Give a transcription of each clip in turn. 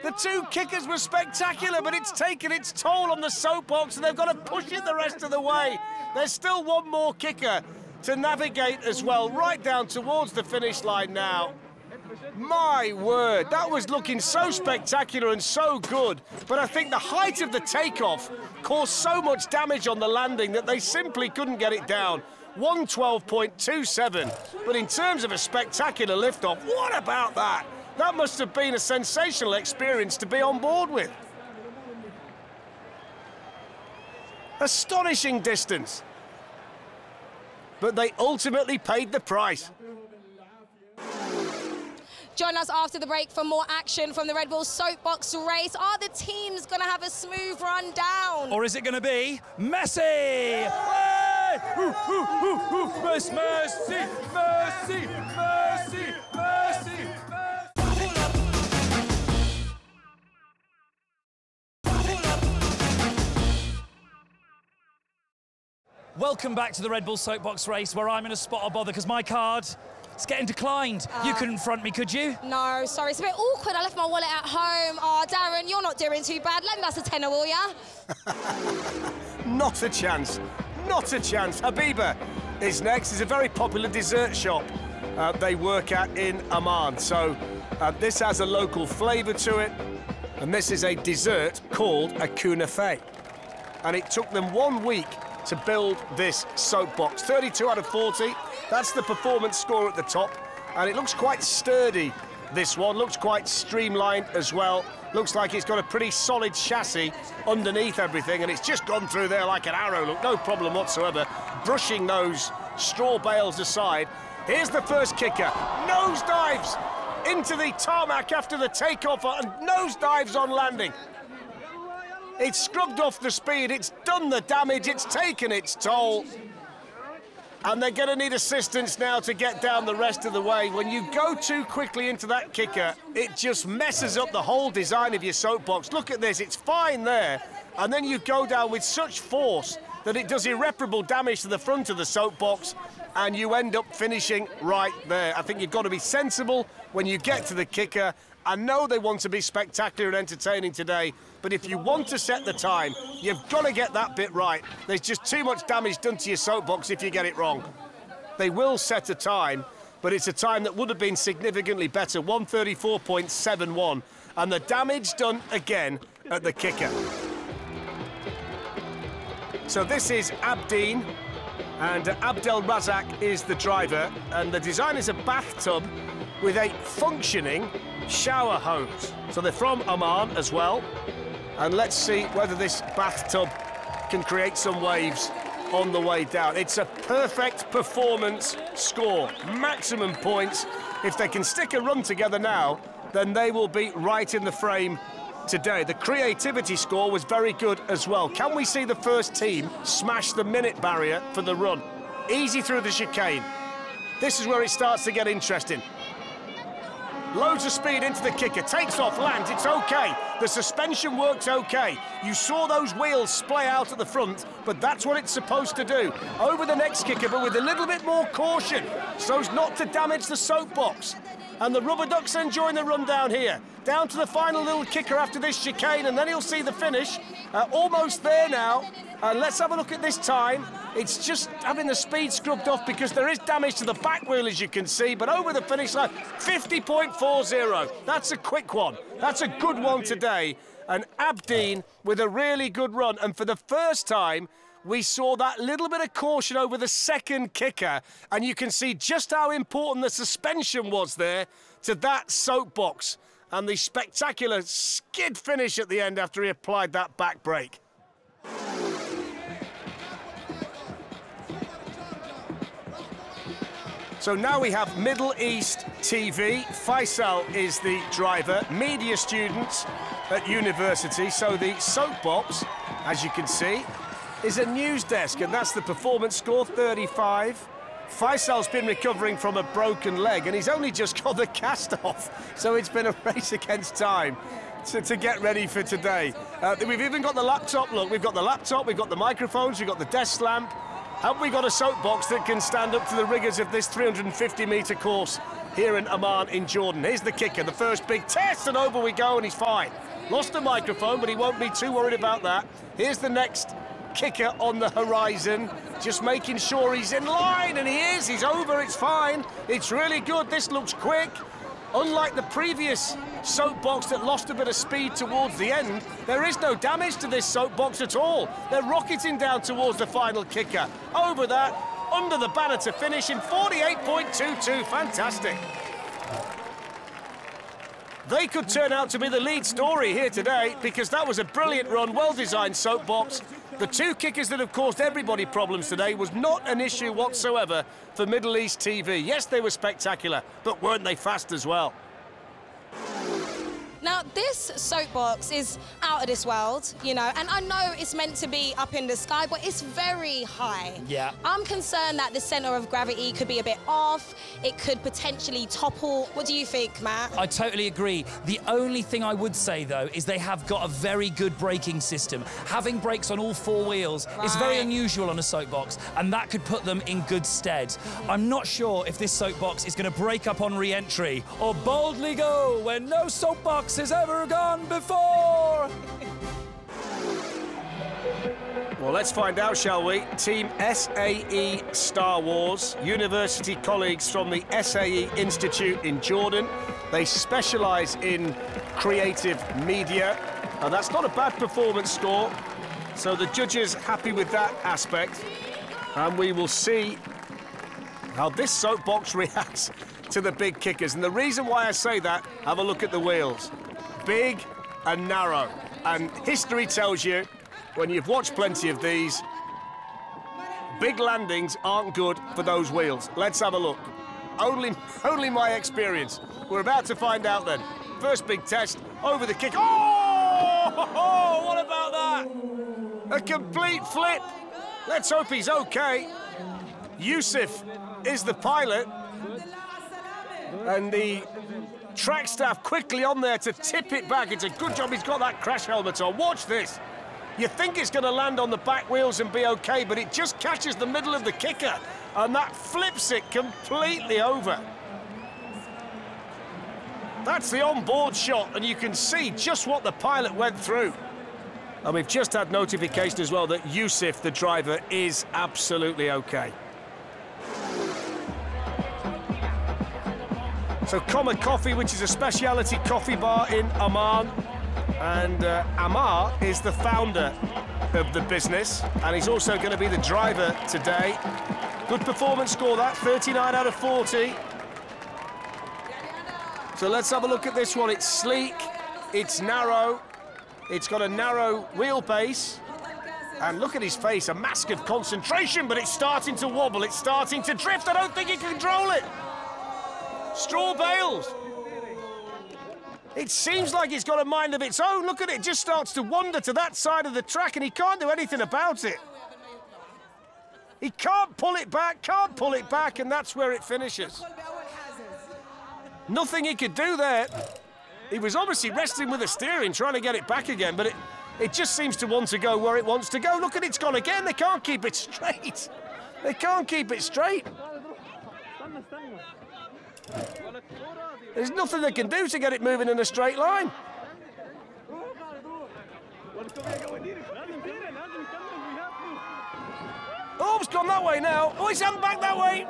The two kickers were spectacular, but it's taken its toll on the soapbox, and they've got to push it the rest of the way. There's still one more kicker to navigate as well, right down towards the finish line now. My word, that was looking so spectacular and so good, but I think the height of the takeoff caused so much damage on the landing that they simply couldn't get it down. 112.27, but in terms of a spectacular liftoff, what about that? That must have been a sensational experience to be on board with. Astonishing distance. But they ultimately paid the price. Join us after the break for more action from the Red Bull Soapbox race. Are the teams going to have a smooth run down? Or is it going to be Messi? Hey! Messi, Messi, Messi, Messi, Messi. Welcome back to the Red Bull Soapbox race, where I'm in a spot of bother because my card is getting declined. You couldn't front me, could you? No, sorry, it's a bit awkward. I left my wallet at home. Oh, Darren, you're not doing too bad. Lend us a tenner, will ya? Not a chance. Not a chance. Habiba is next. It's a very popular dessert shop they work at in Amman. So this has a local flavour to it. And this is a dessert called a kunafe. And it took them 1 week to build this soapbox. 32 out of 40. That's the performance score at the top. And it looks quite sturdy, this one. Looks quite streamlined as well. Looks like it's got a pretty solid chassis underneath everything, and it's just gone through there like an arrow. Look, no problem whatsoever. Brushing those straw bales aside. Here's the first kicker. Nosedives into the tarmac after the takeoff, and nosedives on landing. It's scrubbed off the speed, it's done the damage, it's taken its toll. And they're going to need assistance now to get down the rest of the way. When you go too quickly into that kicker, it just messes up the whole design of your soapbox. Look at this, it's fine there. And then you go down with such force that it does irreparable damage to the front of the soapbox, and you end up finishing right there. I think you've got to be sensible when you get to the kicker. I know they want to be spectacular and entertaining today, but if you want to set the time, you've got to get that bit right. There's just too much damage done to your soapbox if you get it wrong. They will set a time, but it's a time that would have been significantly better, 134.71, and the damage done again at the kicker. So this is Abdeen, and Abdel Razak is the driver, and the design is a bathtub with a functioning shower hose. So they're from Amman as well. And let's see whether this bathtub can create some waves on the way down. It's a perfect performance score. Maximum points. If they can stick a run together now, then they will be right in the frame today. The creativity score was very good as well. Can we see the first team smash the minute barrier for the run? Easy through the chicane. This is where it starts to get interesting. Loads of speed into the kicker, takes off, lands, it's okay. The suspension works okay. You saw those wheels splay out at the front, but that's what it's supposed to do. Over the next kicker, but with a little bit more caution, so as not to damage the soapbox. And the Rubber Ducks enjoying the run down here. Down to the final little kicker after this chicane, and then he'll see the finish. Almost there now. Let's have a look at this time. It's just having the speed scrubbed off because there is damage to the back wheel, as you can see, but over the finish line, 50.40. That's a quick one. That's a good one today. And Abdeen with a really good run. And for the first time, we saw that little bit of caution over the second kicker, and you can see just how important the suspension was there to that soapbox, and the spectacular skid finish at the end after he applied that back brake. So now we have Middle East TV. Faisal is the driver, media students at university. So the soapbox, as you can see, is a news desk, and that's the performance score, 35. Faisal's been recovering from a broken leg, and he's only just got the cast off, so it's been a race against time to get ready for today. We've even got the laptop, look, we've got the laptop, we've got the microphones, we've got the desk lamp. Have we got a soapbox that can stand up to the rigours of this 350-metre course here in Amman in Jordan. Here's the kicker, the first big test, and over we go, and he's fine. Lost the microphone, but he won't be too worried about that. Here's the next kicker on the horizon, just making sure he's in line, and he is. He's over, it's fine. It's really good. This looks quick. Unlike the previous soapbox that lost a bit of speed towards the end, there is no damage to this soapbox at all. They're rocketing down towards the final kicker. Over that, under the banner to finish in 48.22. Fantastic. They could turn out to be the lead story here today, because that was a brilliant run, well-designed soapbox. The two kickers that have caused everybody problems today was not an issue whatsoever for Middle East TV. Yes, they were spectacular, but weren't they fast as well? Now, this soapbox is out of this world, you know, and I know it's meant to be up in the sky, but it's very high. Yeah. I'm concerned that the centre of gravity could be a bit off. It could potentially topple. What do you think, Matt? I totally agree. The only thing I would say, though, is they have got a very good braking system. Having brakes on all four wheels is very unusual on a soapbox, and that could put them in good stead. I'm not sure if this soapbox is going to break up on re-entry or boldly go where no soapbox has ever gone before. Well, let's find out, shall we? Team SAE Star Wars, university colleagues from the SAE Institute in Jordan. They specialise in creative media, and that's not a bad performance score. So the judges happy with that aspect, and we will see how this soapbox reacts to the big kickers. And the reason why I say that, have a look at the wheels. Big and narrow. And history tells you, when you've watched plenty of these, big landings aren't good for those wheels. Let's have a look. Only my experience. We're about to find out then. First big test, over the kick. Oh! What about that? A complete flip. Let's hope he's okay. Yusuf is the pilot. And the track staff quickly on there to tip it back. It's a good job he's got that crash helmet on. Watch this. You think it's going to land on the back wheels and be okay, but it just catches the middle of the kicker, and that flips it completely over. That's the on-board shot, and you can see just what the pilot went through. And we've just had notification as well that Yusuf, the driver, is absolutely okay. So Comma Coffee, which is a specialty coffee bar in Amman, and Ammar is the founder of the business, and he's also going to be the driver today. Good performance score, that 39 out of 40. So let's have a look at this one. It's sleek, it's narrow, it's got a narrow wheelbase, and look at his face, a mask of concentration, but it's starting to wobble, it's starting to drift. I don't think he can control it. Straw bales. It seems like it's got a mind of its own. Look at it, just starts to wander to that side of the track, and he can't do anything about it. He can't pull it back, and that's where it finishes. Nothing he could do there. He was obviously wrestling with the steering, trying to get it back again, but it just seems to want to go where it wants to go. Look at it, it's gone again. They can't keep it straight. They can't keep it straight. There's nothing they can do to get it moving in a straight line. Oh, it's gone that way now. Oh, it's heading back that way.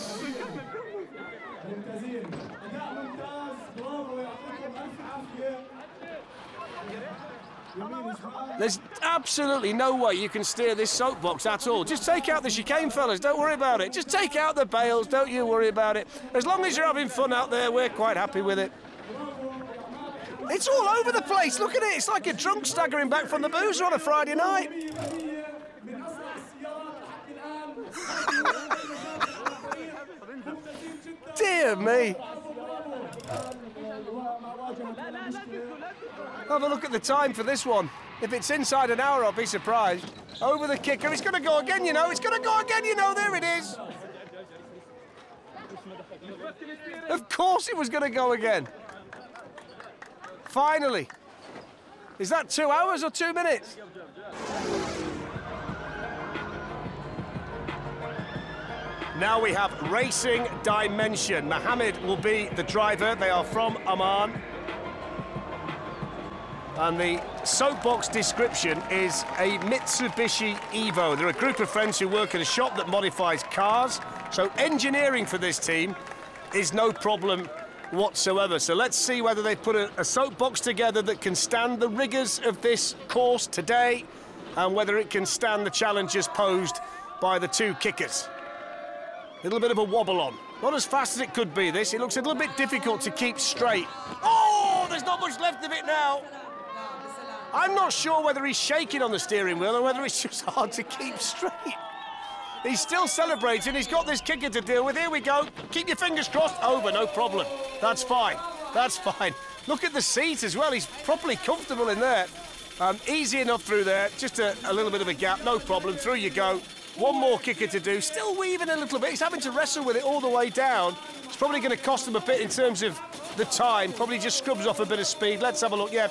There's absolutely no way you can steer this soapbox at all. Just take out the chicane, fellas. Don't worry about it. Just take out the bales. Don't you worry about it. As long as you're having fun out there, we're quite happy with it. It's all over the place. Look at it. It's like a drunk staggering back from the boozer on a Friday night. Dear me. Have a look at the time for this one. If it's inside an hour, I'll be surprised. Over the kicker. It's going to go again, you know. It's going to go again, you know. There it is. Of course it was going to go again. Finally. Is that 2 hours or 2 minutes? Now we have Racing Dimension. Mohammed will be the driver. They are from Oman. And the soapbox description is a Mitsubishi Evo. They're a group of friends who work at a shop that modifies cars. So engineering for this team is no problem whatsoever. So let's see whether they put a soapbox together that can stand the rigours of this course today, and whether it can stand the challenges posed by the two kickers. A little bit of a wobble on. Not as fast as it could be, this. It looks a little bit difficult to keep straight. Oh, there's not much left of it now. I'm not sure whether he's shaking on the steering wheel or whether it's just hard to keep straight. He's still celebrating. He's got this kicker to deal with. Here we go. Keep your fingers crossed. Over, no problem. That's fine. That's fine. Look at the seat as well. He's properly comfortable in there. Easy enough through there. Just a little bit of a gap. No problem. Through you go. One more kicker to do. Still weaving a little bit. He's having to wrestle with it all the way down. It's probably going to cost him a bit in terms of the time. Probably just scrubs off a bit of speed. Let's have a look. Yeah,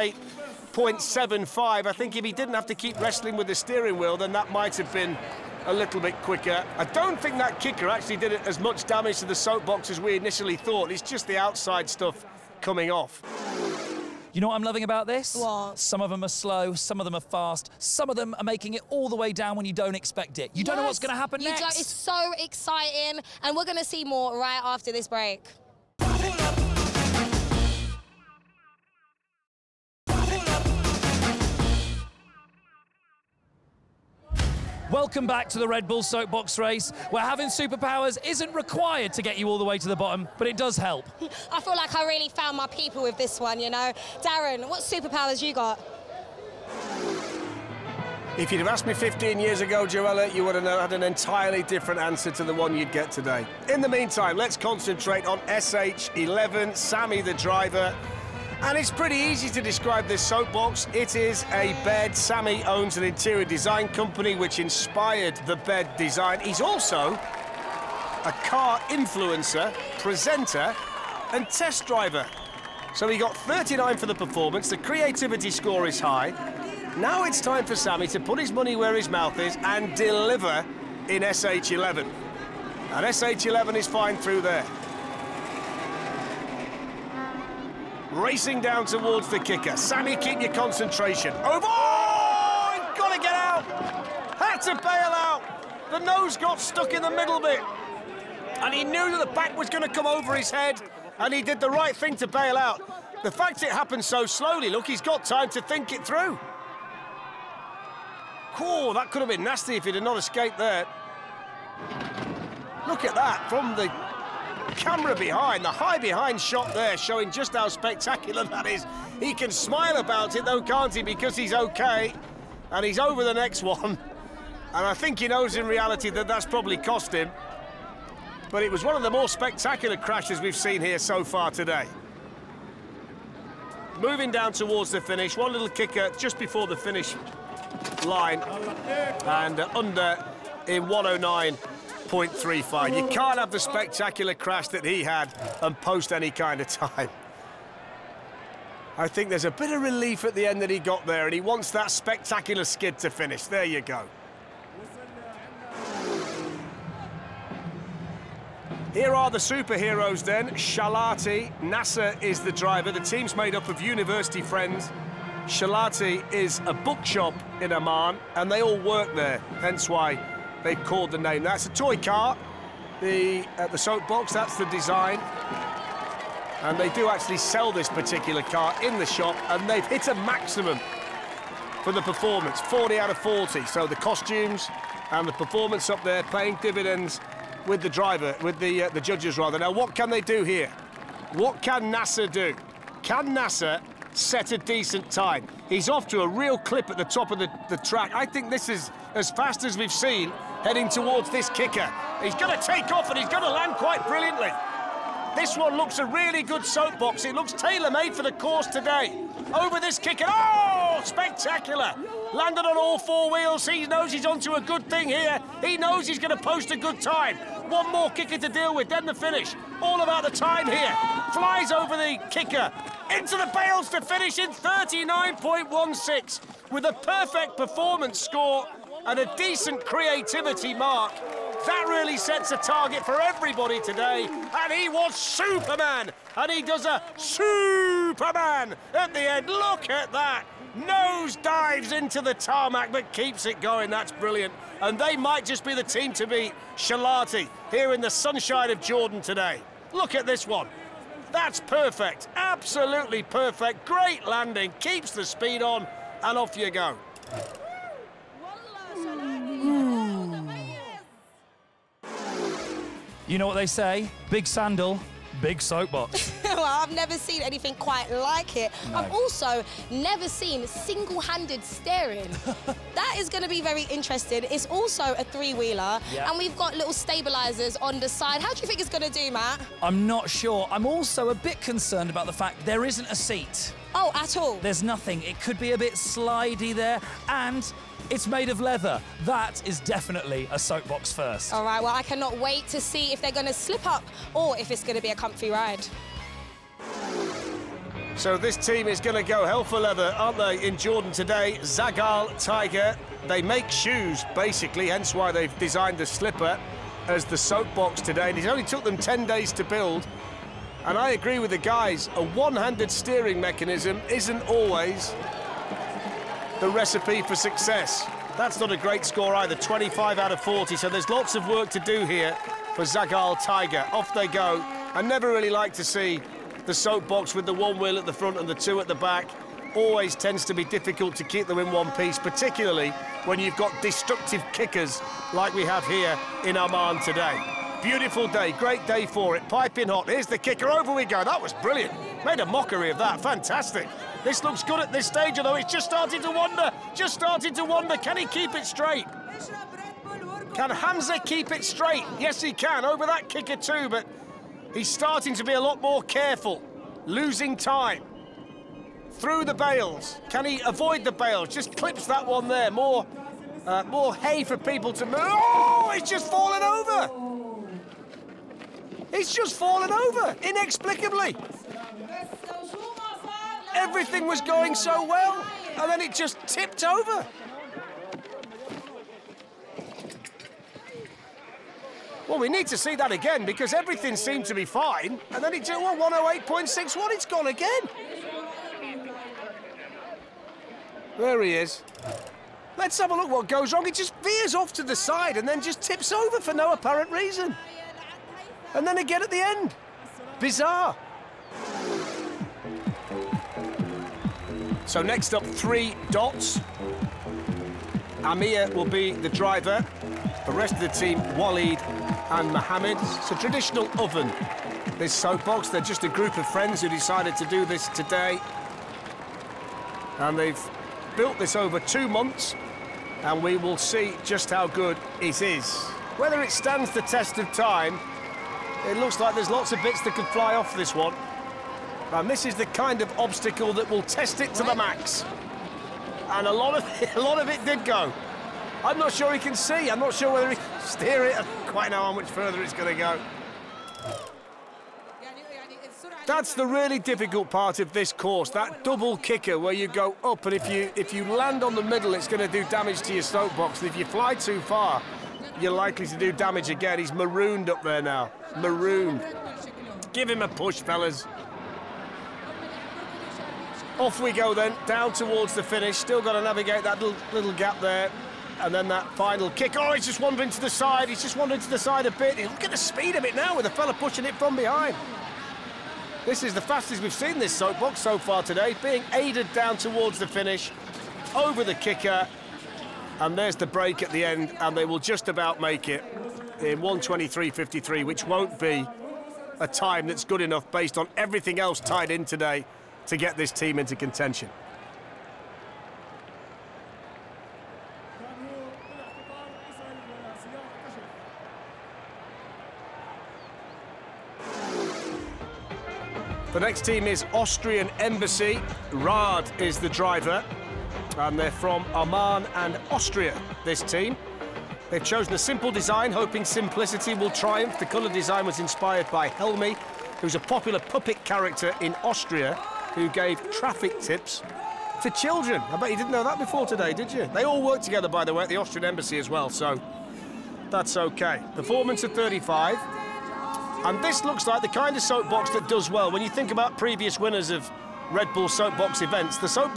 58.75. I think if he didn't have to keep wrestling with the steering wheel, then that might have been a little bit quicker. I don't think that kicker actually did it as much damage to the soapbox as we initially thought. It's just the outside stuff coming off. You know what I'm loving about this? What? Some of them are slow, some of them are fast, some of them are making it all the way down when you don't expect it. You don't know what's going to happen next. It's so exciting, and we're going to see more right after this break. Welcome back to the Red Bull Soapbox race, where having superpowers isn't required to get you all the way to the bottom, but it does help. I feel like I really found my people with this one, you know. Darren, what superpowers you got? If you'd have asked me 15 years ago, Joella, you would have had an entirely different answer to the one you'd get today. In the meantime, let's concentrate on SH11, Sammy the driver. And it's pretty easy to describe this soapbox. It is a bed. Sammy owns an interior design company which inspired the bed design. He's also a car influencer, presenter, and test driver. So he got 39 for the performance. The creativity score is high. Now it's time for Sammy to put his money where his mouth is and deliver in SH11. And SH11 is fine through there. Racing down towards the kicker. Sammy, keep your concentration. Over! Oh, he's got to get out! Had to bail out! The nose got stuck in the middle bit. And he knew that the back was going to come over his head, and he did the right thing to bail out. The fact it happened so slowly, look, he's got time to think it through. Oh, that could have been nasty if he'd have not escaped there. Look at that, from the camera behind, the high behind shot there, showing just how spectacular that is. He can smile about it though, can't he, because he's okay, and he's over the next one. And I think he knows in reality that that's probably cost him, but it was one of the more spectacular crashes we've seen here so far today. Moving down towards the finish, one little kicker just before the finish line, and under in 109.35. You can't have the spectacular crash that he had and post any kind of time. I think there's a bit of relief at the end that he got there, and he wants that spectacular skid to finish. There you go. Here are the superheroes then. Shalati, Nasser is the driver. The team's made up of university friends. Shalati is a bookshop in Oman, and they all work there, hence why they've called the name. That's a toy car, the soapbox, that's the design. And they do actually sell this particular car in the shop, and they've hit a maximum for the performance, 40 out of 40. So the costumes and the performance up there paying dividends with the driver, with the judges rather. Now, what can they do here? What can Nasser do? Can Nasser set a decent time? He's off to a real clip at the top of the track. I think this is as fast as we've seen heading towards this kicker. He's going to take off, and he's going to land quite brilliantly. This one looks a really good soapbox. It looks tailor-made for the course today. Over this kicker. Oh, spectacular. Landed on all four wheels. He knows he's onto a good thing here. He knows he's going to post a good time. One more kicker to deal with, then the finish. All about the time here. Flies over the kicker. Into the bales to finish in 39.16 with a perfect performance score and a decent creativity mark. That really sets a target for everybody today. And he was Superman. And he does a Superman at the end. Look at that. Nose dives into the tarmac, but keeps it going. That's brilliant. And they might just be the team to beat. Shalati here in the sunshine of Jordan today. Look at this one. That's perfect. Absolutely perfect. Great landing. Keeps the speed on. And off you go. You know what they say? Big sandal, big soapbox. Well, I've never seen anything quite like it. No. I've also never seen single-handed steering. That is going to be very interesting. It's also a three-wheeler, Yeah. and we've got little stabilisers on the side. How do you think it's going to do, Matt? I'm not sure. I'm also a bit concerned about the fact there isn't a seat. Oh, at all? There's nothing. It could be a bit slidey there, and it's made of leather. That is definitely a soapbox first. All right, well, I cannot wait to see if they're going to slip up or if it's going to be a comfy ride. So this team is going to go hell for leather, aren't they, in Jordan today? Zagal Tiger. They make shoes, basically, hence why they've designed the slipper as the soapbox today. And it only took them 10 days to build. And I agree with the guys, a one-handed steering mechanism isn't always the recipe for success. That's not a great score either, 25 out of 40, so there's lots of work to do here for Zagal Tiger. Off they go. I never really like to see the soapbox with the one wheel at the front and the two at the back. Always tends to be difficult to keep them in one piece, particularly when you've got destructive kickers like we have here in Amman today. Beautiful day, great day for it, piping hot. Here's the kicker, over we go. That was brilliant. Made a mockery of that, fantastic. This looks good at this stage, although it's just starting to wander. Just starting to wander. Can he keep it straight? Can Hamza keep it straight? Yes, he can, over that kicker too, but he's starting to be a lot more careful. Losing time. Through the bales. Can he avoid the bales? Just clips that one there. More hay for people to move. Oh, it's just fallen over. It's just fallen over, inexplicably. Everything was going so well, and then it just tipped over. Well, we need to see that again, because everything seemed to be fine, and then it just, well, 108.61, it's gone again. There he is. Let's have a look what goes wrong. It just veers off to the side and then just tips over for no apparent reason. And then again at the end. Bizarre. So next up, 3 dots. Amir will be the driver. The rest of the team, Walid and Mohammed. It's a traditional oven, this soapbox. They're just a group of friends who decided to do this today. And they've built this over 2 months, and we will see just how good it is. Whether it stands the test of time, it looks like there's lots of bits that could fly off this one. And this is the kind of obstacle that will test it to the max. And a lot of it did go. I'm not sure he can see. I'm not sure whether he can steer it. I don't quite know how much further it's going to go. That's the really difficult part of this course, that double kicker where you go up, and if you land on the middle, it's going to do damage to your soapbox. And if you fly too far, you're likely to do damage again. He's marooned up there now. Marooned. Give him a push, fellas. Off we go then, down towards the finish. Still got to navigate that little gap there. And then that final kick. Oh, he's just wandering to the side. He's just wandering to the side a bit. Look at the speed of it now with the fella pushing it from behind. This is the fastest we've seen this soapbox so far today, being aided down towards the finish, over the kicker, and there's the break at the end, and they will just about make it in 1:23.53, which won't be a time that's good enough based on everything else tied in today to get this team into contention. The next team is Austrian Embassy. Raad is the driver, and they're from Amman and Austria, this team. They've chosen a simple design, hoping simplicity will triumph. The colour design was inspired by Helmi, who's a popular puppet character in Austria who gave traffic tips to children. I bet you didn't know that before today, did you? They all work together, by the way, at the Austrian Embassy as well, so That's okay. Performance of 35. And this looks like the kind of soapbox that does well. When you think about previous winners of Red Bull soapbox events, the soapbox